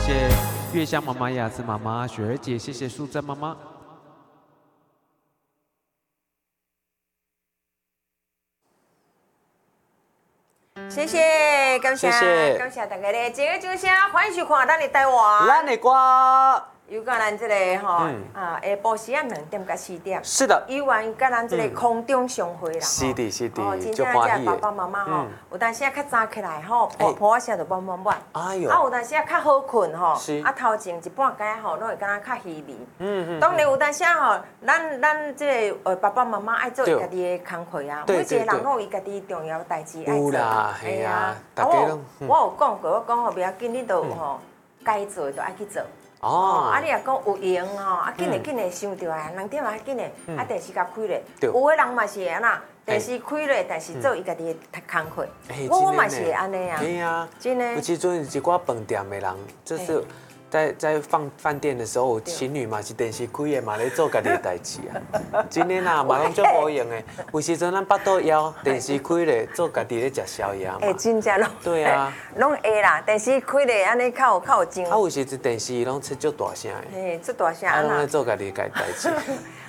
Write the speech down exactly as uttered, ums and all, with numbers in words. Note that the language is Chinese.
谢月香妈妈、雅芝妈妈、雪儿姐，谢谢素贞妈妈。 谢谢，感谢， 谢谢感谢大家的这个掌声，欢喜看咱的台湾。 咱的歌。 又甲咱这个吼， 嗯啊，下晡时啊两点到四点， 是的， 依然甲咱这个空中相会啦。 是的，是的， 真就正咱这爸欢喜的。 爸妈妈吼嗯， 有当时啊较早起来吼， 哎抱抱啊声就满满满。 哎呦啊，有当时啊较好困吼是， 啊头前一半间吼，拢会敢若较稀微。 嗯嗯当然有当时啊吼，咱咱这个呃爸爸妈妈爱做伊对家己的工课啊， 对每一个对对人拢有伊家己重要的代志爱做。 有啦嘿嘿啊大啊，我有家拢嗯我有讲过，我讲吼不要紧，你都有吼该做的都爱去做。哦， 哦啊，你若讲有闲吼，啊，紧嘞紧嘞想到啊，两点啊紧嘞，啊，电视甲开咧， 对有的人嘛是安那，电视开咧，但是做伊家己的工课， 哎我我嘛真的呢是安尼啊， 对呀， 真的有时阵一寡饭店的人，就是在在放饭店的时候，情侣嘛是电视开的嘛咧做家己的代志啊。真的啦，嘛拢足无用的。有时阵咱巴肚枵，电视开咧做家己咧食宵夜嘛。 哎，真正拢对啊， 拢会啦，电视开咧安尼较有较有劲啊，，有时阵电视拢出足大声的， 嘿，出大声啊， 安那拢咧。做家己家己代志。